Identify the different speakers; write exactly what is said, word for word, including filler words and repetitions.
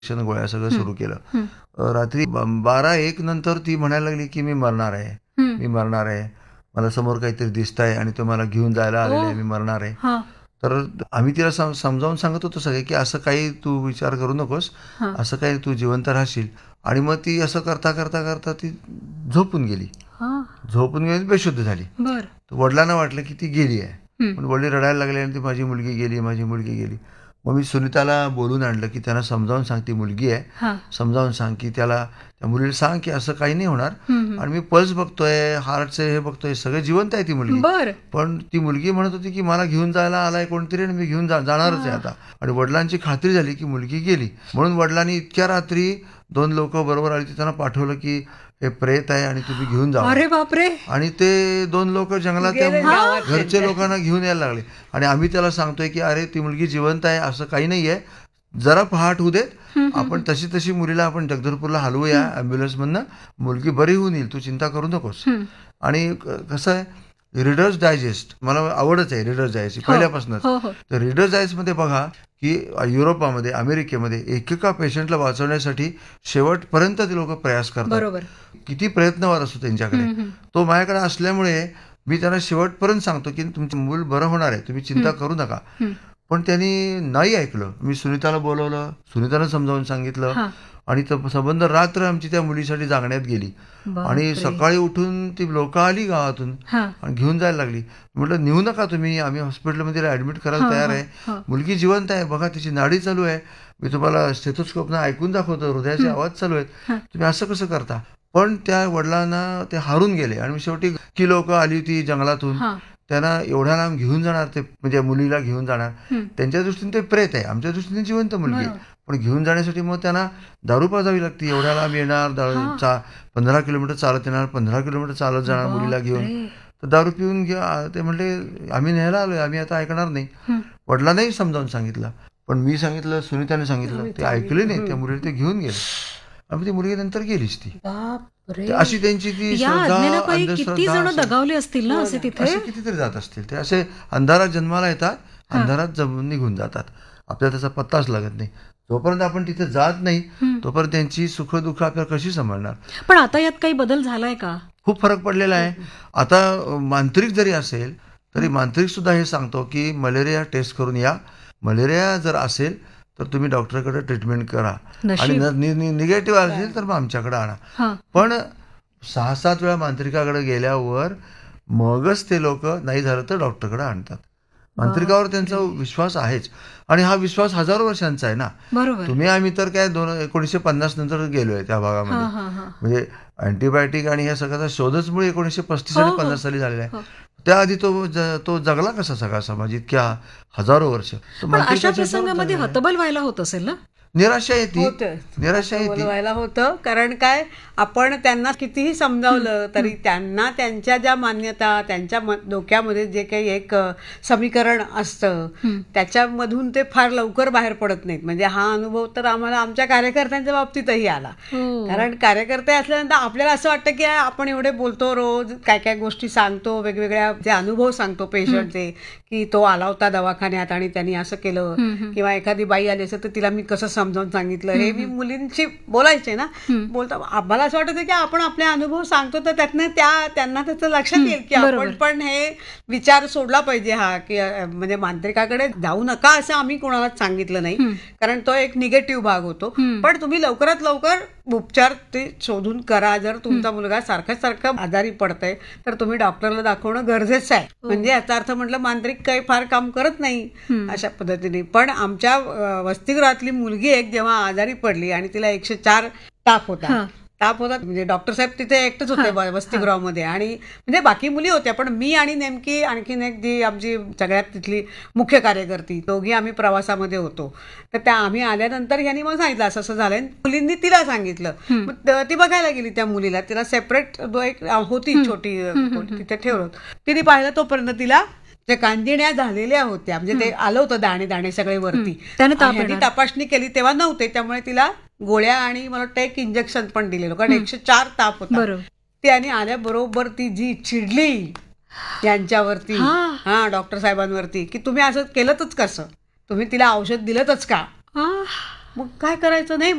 Speaker 1: Injection गोळ्या सगळं
Speaker 2: हं.
Speaker 1: सुरू केलं.
Speaker 2: हं.
Speaker 1: अ, रात्री ब बारा एक नंतर ती म्हणायला लागली, की "मी मरणार आहे,
Speaker 2: हं.
Speaker 1: मी मरणार आहे. मला समोर काहीतरी दिसतंय आणि तो मला घेऊन जायला आलेला आहे,
Speaker 2: ओह!
Speaker 1: मी मरणार आहे."
Speaker 2: हां.
Speaker 1: तर आम्ही तिला सम समजावून सांगत होतो सगळे, की "असं काही तू विचार करू नकोस.
Speaker 2: हां.
Speaker 1: असं काही तू जिवंत राहशील." आणि मग ती असं करता, करता, करता ती झोपून गेली.
Speaker 2: हां.
Speaker 1: झोपून गेली, बेशुद्ध झाली.
Speaker 2: बरं.
Speaker 1: तर वडिलांना वाटलं, की ती गेली आहे.
Speaker 2: हं.
Speaker 1: पण वडील रडायला लागले आणि ती माझी मुलगी गेली, माझी मुलगी गेली. मग मी सुनीताला बोलून आणलं, की त्यांना समजावून सांग ती मुलगी आहे.
Speaker 2: हां.
Speaker 1: समजावून सांग, की त्याला त्या मुलीला सांग, की असं काही नाही होणार.
Speaker 2: हं, हं.
Speaker 1: आणि मी पल्स बघतोय, हार्टचे हे बघतोय, सगळं जिवंत आहे ती मुलगी.
Speaker 2: बरं.
Speaker 1: पण ती मुलगी म्हणत होती, की मला घेऊन जायला आलाय कोणतरी आणि मी घेऊन जा जाणारच आहे
Speaker 2: हां.
Speaker 1: आता. आणि वडिलांची खात्री झाली, की मुलगी गेली. म्हणून वडिलांनी इतक्या रात्री दोन लोकं बरोबर आली, त्यांना पाठवलं, की हे प्रेत आहे आणि तुम्ही घेऊन जावा.
Speaker 2: अरे बापरे!
Speaker 1: आणि ते दोन लोक जंगलात त्या
Speaker 3: गेले गावात
Speaker 1: घरचे
Speaker 3: त्यांच्या.
Speaker 1: लोकांना घेऊन यायला लागले. आणि आम्ही त्याला सांगतोय, की "अरे ती मुलगी जिवंत आहे, असं काही नाहीये. जरा पहाट होऊ देत.
Speaker 2: हं, हं,
Speaker 1: आपण
Speaker 2: हं.
Speaker 1: तशी तशी मुलीला आपण जगदलपूरला हलवूया ॲम्ब्युलन्समधनं. मुलगी बरी होऊन येईल, तू चिंता करू नकोस."
Speaker 2: हं.
Speaker 1: आणि क कसं आहे, रीडर्स डायजेस्ट मला आवडच आहे रीडर्स डायजेस्ट
Speaker 2: हो.
Speaker 1: पहिल्यापासूनच.
Speaker 2: हो, हो.
Speaker 1: तर रीडर्स डायजेस्टमध्ये बघा, की युरोपामध्ये, अमेरिकेमध्ये एकेका पेशंटला वाचवण्यासाठी शेवटपर्यंत ते लोक प्रयास करतात.
Speaker 2: बरोबर.
Speaker 1: किती प्रयत्नवाद असतो त्यांच्याकडे.
Speaker 2: हं, हं.
Speaker 1: तो माझ्याकडे असल्यामुळे मी त्यांना शेवटपर्यंत सांगतो, की तुमचं मूल बरं होणार आहे, तुम्ही चिंता
Speaker 2: हं.
Speaker 1: करू नका.
Speaker 2: हं.
Speaker 1: पण त्यांनी नाही ऐकलं. मी सुनीताला बोलवलं, सुनीतानं समजावून सांगितलं.
Speaker 2: हां.
Speaker 1: आणि तो संबंध रात्र आमची त्या मुलीसाठी जागण्यात गेली. आणि
Speaker 2: बापरे!
Speaker 1: सकाळी उठून ती लोकं आली गावातून
Speaker 2: हां.
Speaker 1: आणि घेऊन जायला लागली. म्हटलं, "नेऊ नका तुम्ही, आम्ही हॉस्पिटलमध्ये ॲडमिट करायला
Speaker 2: हां,
Speaker 1: तयार
Speaker 2: हां,
Speaker 1: आहे.
Speaker 2: हां.
Speaker 1: मुलगी जिवंत आहे, बघा तिची नाडी चालू आहे. मी तुम्हाला स्टेथोस्कोपनं ऐकून दाखवतो, हृदयाचे
Speaker 2: हं.
Speaker 1: आवाज चालू आहेत.
Speaker 2: हां.
Speaker 1: तुम्ही असं कसं करता?" पण त्या वडिलांना ते हारून गेले. आणि शेवटी की लोकं आली होती जंगलातून.
Speaker 2: हां.
Speaker 1: त्यांना एवढ्या लांब घेऊन जाणार, ते म्हणजे मुलीला घेऊन जाणार.
Speaker 2: हं.
Speaker 1: त्यांच्या दृष्टीने ते प्रेत आहे, आमच्या दृष्टीने जिवंत मुलगी आहे.
Speaker 2: बरोबर.
Speaker 1: पण घेऊन जाण्यासाठी मग त्यांना दारू पाजावी लागते. एवढ्या लांब येणार, दा
Speaker 2: हां.
Speaker 1: चा पंधरा किलोमीटर चालत येणार, पंधरा किलोमीटर चालत जाणार मुलीला घेऊन.
Speaker 2: बापरे!
Speaker 1: तर दारू पिऊन घ्या ते म्हटले, "आम्ही न्यायला आलोय, आम्ही आता ऐकणार नाही."
Speaker 2: हं.
Speaker 1: वडिलांनाही समजावून सांगितलं. पण मी सांगितलं, सुनीताने सांगितलं, ते ऐकले नाही. त्या मुलीला ते घेऊन गेले. आणि ती मुलगी नंतर गेलीच ती.
Speaker 2: बापरे!
Speaker 1: तर अशी त्यांची ती
Speaker 2: या
Speaker 1: श्रद्धा,
Speaker 2: अज्ञानापायी किती
Speaker 1: अंधश्रद्धा
Speaker 2: जण
Speaker 1: असेल.
Speaker 2: दगावले असतील ना असे तिथे?
Speaker 1: असे कितीतरी जात असतील. ते असे अंधारात जन्माला येतात,
Speaker 2: हां.
Speaker 1: अंधारात जमून निघून जातात. आपल्याला त्याचा पत्ताच लागत नाही. जोपर्यंत आपण तिथे जात नाही,
Speaker 2: हं.
Speaker 1: तोपर्यंत त्यांची सुख-दुःख आपल्याला कशी सांभाळणार?
Speaker 2: पण आता यात काही बदल झालाय का?
Speaker 1: खूप फरक पडलेला आहे. आता अ, मांत्रिक जरी असेल, तरी
Speaker 2: हं.
Speaker 1: मांत्रिक सुद्धा हे सांगतो, की मलेरिया टेस्ट करून या. मलेरिया जर असेल, तर तुम्ही डॉक्टरकडे ट्रीटमेंट करा. आणि
Speaker 2: नशीब.
Speaker 1: निगेटिव्ह असेल तर मग आमच्याकडे आणा.
Speaker 2: हां.
Speaker 1: पण सहा सात वेळा मांत्रिकाकडे गेल्यावर मगच ते लोक नाही झालं तर डॉक्टरकडे आणतात. मांत्रिकावर त्यांचा
Speaker 2: बापरे!
Speaker 1: विश्वास आहेच. आणि हा विश्वास हजारो वर्षांचा आहे ना.
Speaker 2: बरोबर.
Speaker 1: तुम्ही आम्ही तर काय दोन एकोणीसशे पन्नास नंतर गेलोय त्या भागामध्ये.
Speaker 2: हां, हां, हां.
Speaker 1: म्हणजे अँटीबायोटिक आणि ह्या सगळ्याचा शोधच मुळे एकोणीसशे पस्तीस
Speaker 2: हो,
Speaker 1: आणि
Speaker 2: हो.
Speaker 1: पन्नास साली झालेला आहे.
Speaker 2: हो.
Speaker 1: त्याआधी तो ज- तो जगला कसा सगळा समाज इतक्या हजारो वर्ष. तर
Speaker 2: पण अशा
Speaker 1: मांत्रिकाच्या जोरात
Speaker 2: प्रसंगामध्ये
Speaker 1: जगलेला आहे.
Speaker 2: हतबल व्हायला होत असेल ना?
Speaker 1: निराशा येते.
Speaker 3: होतं.
Speaker 1: निराशा
Speaker 3: असं
Speaker 1: येते.
Speaker 3: बोलवायला होतं. कारण काय, आपण त्यांना कितीही समजावलं तरी त्यांना त्यांच्या ज्या मान्यता, त्यांच्या म- डोक्यामध्ये जे काही एक अ, समीकरण असतं,
Speaker 2: हं.
Speaker 3: त्याच्यामधून ते फार लवकर बाहेर पडत नाहीत. म्हणजे हा अनुभव तर आम्हाला आमच्या कार्यकर्त्यांच्या बाबतीतही आला.
Speaker 2: हो.
Speaker 3: कारण कार्यकर्ते असल्यानंतर आपल्याला असं वाटतं की आपण एवढे बोलतो, रोज काय काय गोष्टी सांगतो, वेगवेगळ्या जे अनुभव सांगतो पेशंटचे, की तो आला होता दवाखान्यात आणि त्यांनी असं केलं,
Speaker 2: हं, हं.
Speaker 3: किंवा एखादी बाई आली असेल तर तिला मी कसं समजावून सांगितलं. हे मी मुलींशी बोलायचे ना,
Speaker 2: हं.
Speaker 3: बोलता आम्हाला असं वाटतं की आपण आपले अनुभव सांगतो तर त्यातनं त्या त्यांना त्याचं लक्षात येईल की
Speaker 2: बरोबर.
Speaker 3: आपण पण हे विचार सोडला पाहिजे. हा की अ, म्हणजे मांत्रिकाकडे जाऊ नका असं आम्ही कोणालाच सांगितलं नाही.
Speaker 2: हं.
Speaker 3: कारण तो एक निगेटिव्ह भाग होतो.
Speaker 2: हं.
Speaker 3: पण तुम्ही लवकरात लवकर उपचार ते शोधून करा. जर तुमचा मुलगा सारखं सारखं आजारी पडतंय तर तुम्ही डॉक्टरला दाखवणं गरजेचं आहे. म्हणजे याचा अर्थ म्हटलं मांत्रिक काही फार काम करत नाही
Speaker 2: हं.
Speaker 3: अशा पद्धतीने. पण आमच्या अ, वसतिगृहातली मुलगी एक जेव्हा आजारी पडली आणि तिला एकशे चार ताप होता.
Speaker 2: हां.
Speaker 3: ताप होता म्हणजे डॉक्टर साहेब तिथे एकटेच होते
Speaker 2: हां.
Speaker 3: व- वसतिगृहामध्ये. आणि म्हणजे बाकी मुली होत्या, पण मी आणि नेमकी आणखीन एक जी आमची सगळ्यात तिथली मुख्य कार्यकर्ती, दोघी आम्ही प्रवासामध्ये होतो. तर त्या आम्ही आल्यानंतर ह्यांनी मग सांगितलं असं असं झालंय. मुलींनी तिला सांगितलं.
Speaker 2: हं.
Speaker 3: मग त- ती बघायला गेली त्या मुलीला. तिला सेपरेट एक होती
Speaker 2: हं.
Speaker 3: छोटी अ,
Speaker 2: हं, हं,
Speaker 3: खोली,
Speaker 2: हं.
Speaker 3: तिथे ठेवलं होतं. तिने पाहिलं तोपर्यंत तिला त्या कांजिण्या झालेल्या होत्या. म्हणजे ते आलं होतं दाणे दाणे सगळे वरती.
Speaker 2: हं. त्याने ताप
Speaker 3: आणि ह्यांनी
Speaker 2: येणार.
Speaker 3: तपासणी केली तेव्हा नव्हते, त्यामुळे तिला गोळ्या आणि मला वाटतं एक इंजेक्शन पण दिलेलं, कारण
Speaker 2: हं.
Speaker 3: एकशे चार ताप होता.
Speaker 2: बरोबर.
Speaker 3: ती आणि आल्याबरोबर ती जी चिडली यांच्यावरती,
Speaker 2: हां.
Speaker 3: हा डॉक्टर साहेबांवरती, की तुम्ही असं केलंतच कसं, तुम्ही तिला औषध दिलंतच का.
Speaker 2: आह.
Speaker 3: मग काय करायचं नाही